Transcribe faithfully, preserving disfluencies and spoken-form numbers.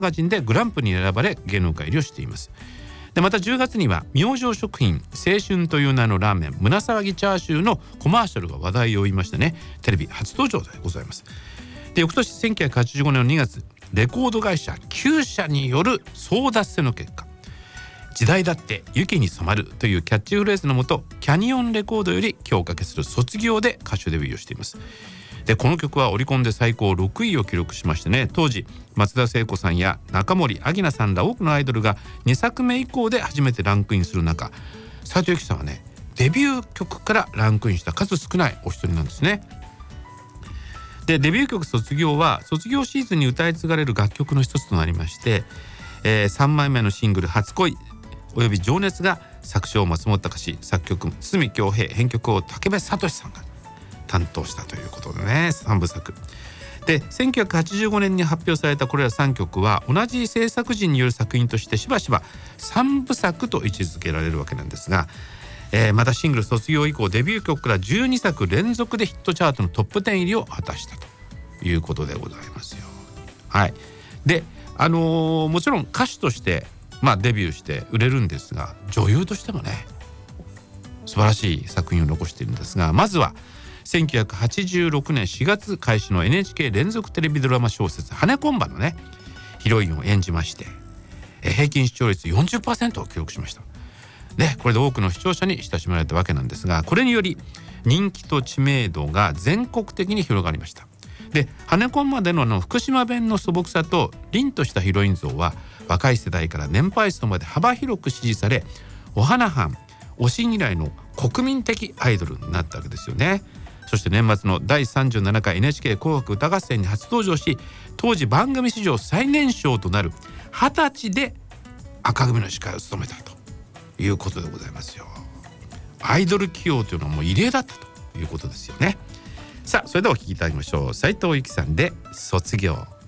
マガジンでグランプリに選ばれ芸能界入りをしています。でまたじゅうがつには明星食品青春という名のラーメン胸騒ぎチャーシューのコマーシャルが話題を呼びましてね、テレビ初登場でございます。で翌年せんきゅうひゃくはちじゅうごねんのにがつ、レコード会社きゅうしゃによる争奪戦の結果、時代だって雪に染まるというキャッチフレーズのもと、キャニオンレコードより今日おかけする卒業で歌手デビューをしています。でこの曲はオリコンで最高ろくいを記録しましてね、当時松田聖子さんや中森明菜さんら多くのアイドルがにさくめ以降で初めてランクインする中、斉藤由貴さんはねデビュー曲からランクインした数少ないお一人なんですね。でデビュー曲卒業は卒業シーズンに歌い継がれる楽曲の一つとなりまして、えー、さんまいめのシングル初恋および情熱が作詞を松本隆、作曲堤恭平、編曲を武部聡さんが担当したということでね、さんぶさくでせんきゅうひゃくはちじゅうごねんに発表されたこれらさんきょくは同じ制作陣による作品としてしばしばさんぶさくと位置づけられるわけなんですが、えー、またシングル卒業以降デビュー曲からじゅうにさく連続でヒットチャートのトップじゅう入りを果たしたということでございますよ。はい。であのー、もちろん歌手としてまあデビューして売れるんですが、女優としてもね素晴らしい作品を残しているんですが、まずはせんきゅうひゃくはちじゅうろくねんしがつ開始の エヌエイチケー 連続テレビドラマ小説羽根昆布のねヒロインを演じまして、平均視聴率 よんじゅっパーセント を記録しました。でこれで多くの視聴者に親しまれたわけなんですが、これにより人気と知名度が全国的に広がりました。で羽根昆布でのあの福島弁の素朴さと凛としたヒロイン像は若い世代から年配層まで幅広く支持され、お花藩推し嫌いの国民的アイドルになったわけですよね。そして年末のだいさんじゅうななかい エヌエイチケー 紅白歌合戦に初登場し、当時番組史上最年少となるはたちで紅組の司会を務めたということでございますよ。アイドル起用というのはもう異例だったということですよね。さあそれではお聴きいただきましょう。斉藤由貴さんで卒業。